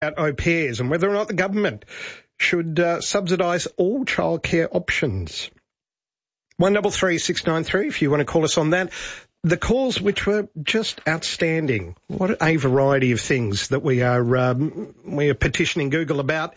About au pairs and whether or not the government should subsidise all childcare options. 133693 if you want to call us on that. The calls which were just outstanding. What a variety of things that we are petitioning Google about.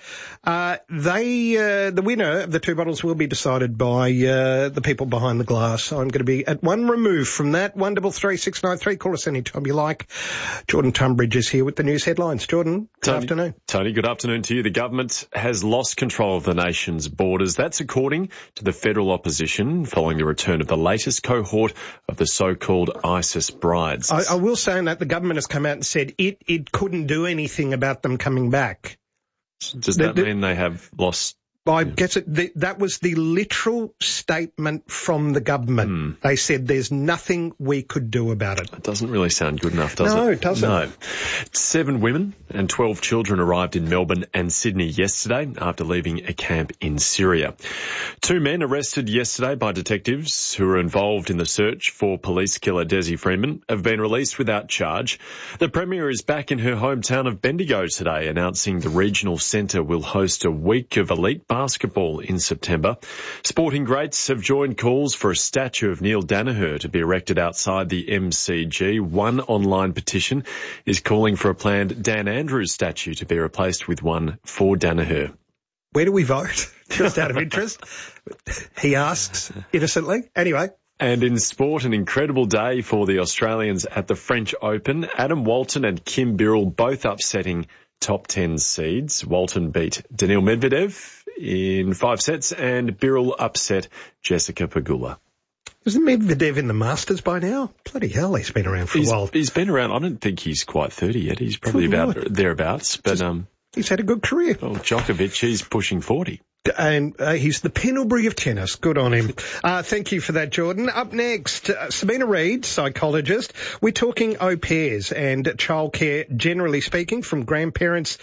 The winner of the two bottles will be decided by the people behind the glass. I'm going to be at one remove from that. 133693. Call us anytime you like. Jordan Tunbridge is here with the news headlines. Jordan, good afternoon. Tony, good afternoon to you. The government has lost control of the nation's borders. That's according to the federal opposition following the return of the latest cohort of the so-called ISIS brides. I will say that the government has come out and said it couldn't do anything about them coming back. Does that mean they have lost? I guess that was the literal statement from the government. They said there's nothing we could do about it. It doesn't really sound good enough, does it? No, it doesn't. No. 7 women and 12 children arrived in Melbourne and Sydney yesterday after leaving a camp in Syria. 2 men arrested yesterday by detectives who were involved in the search for police killer Desi Freeman have been released without charge. The Premier is back in her hometown of Bendigo today, announcing the regional centre will host a week of elite basketball in September. Sporting greats have joined calls for a statue of Neil Daniher to be erected outside the MCG. One online petition is calling for a planned Dan Andrews statue to be replaced with one for Daniher. Where do we vote? Just out of interest. He asks innocently. Anyway. And in sport, an incredible day for the Australians at the French Open. Adam Walton and Kim Birrell both upsetting top 10 seeds. Walton beat Daniil Medvedev in 5 sets and Birrell upset Jessica Pegula. Isn't Medvedev in the Masters by now? Bloody hell, he's been around for a while. He's been around. I don't think he's quite 30 yet. He's probably about thereabouts. But he's had a good career. Well, Djokovic, he's pushing 40. And he's the Pendlebury of tennis. Good on him. Thank you for that, Jordan. Up next, Sabina Reid, psychologist. We're talking au pairs and childcare, generally speaking, from grandparents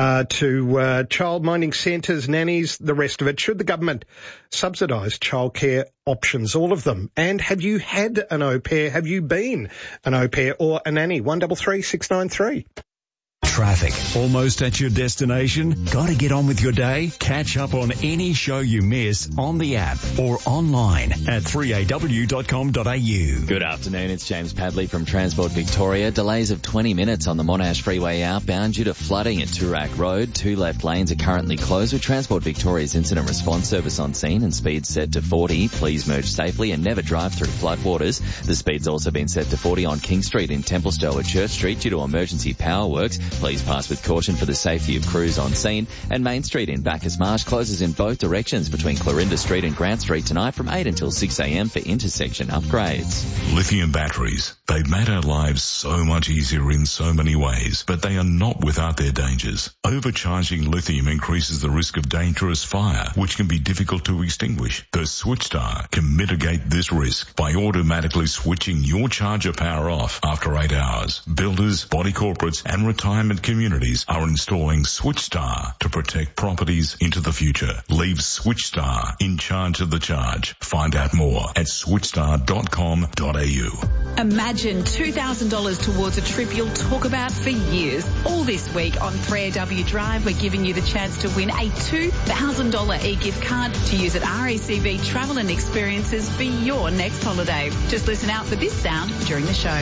to child-minding centres, nannies, the rest of it. Should the government subsidise childcare options, all of them? And have you had an au pair? Have you been an au pair or a nanny? 133693. Traffic. Almost at your destination? Got to get on with your day? Catch up on any show you miss on the app or online at 3aw.com.au. Good afternoon, it's James Padley from Transport Victoria. Delays of 20 minutes on the Monash Freeway outbound due to flooding at Toorak Road. 2 left lanes are currently closed with Transport Victoria's incident response service on scene and speeds set to 40. Please merge safely and never drive through floodwaters. The speed's also been set to 40 on King Street in Templestowe at Church Street due to emergency power works. Please pass with caution for the safety of crews on scene. And Main Street in Bacchus Marsh closes in both directions between Clorinda Street and Grant Street tonight from 8 until 6 a.m. for intersection upgrades. Lithium batteries. They've made our lives so much easier in so many ways, but they are not without their dangers. Overcharging lithium increases the risk of dangerous fire, which can be difficult to extinguish. The SwitchStar can mitigate this risk by automatically switching your charger power off after 8 hours. Builders, body corporates and retirement communities are installing SwitchStar to protect properties into the future. Leave SwitchStar in charge of the charge. Find out more at switchstar.com.au. Imagine $2,000 towards a trip you'll talk about for years. All this week on 3AW Drive, we're giving you the chance to win a $2,000 e-gift card to use at RACV Travel and Experiences for your next holiday. Just listen out for this sound during the show.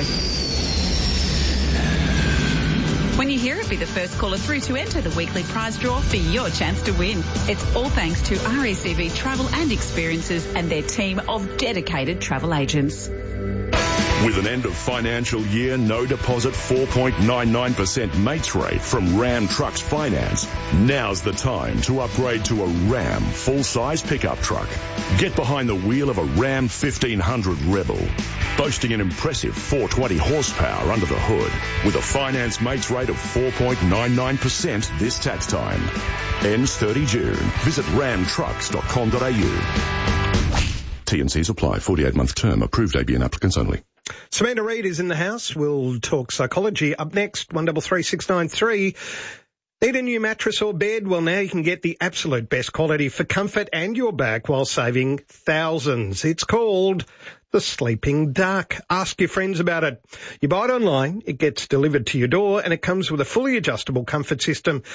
When you hear it, be the first caller through to enter the weekly prize draw for your chance to win. It's all thanks to RACV Travel and Experiences and their team of dedicated travel agents. With an end of financial year, no deposit 4.99% mates rate from Ram Trucks Finance, now's the time to upgrade to a Ram full-size pickup truck. Get behind the wheel of a Ram 1500 Rebel, boasting an impressive 420 horsepower under the hood, with a finance mates rate of 4.99% this tax time. Ends 30 June. Visit ramtrucks.com.au. T&Cs apply. 48-month term. Approved ABN applicants only. Samantha Reid is in the house. We'll talk psychology up next. 133693. Need a new mattress or bed? Well, now you can get the absolute best quality for comfort and your back while saving thousands. It's called the Sleeping Duck. Ask your friends about it. You buy it online, it gets delivered to your door, and it comes with a fully adjustable comfort system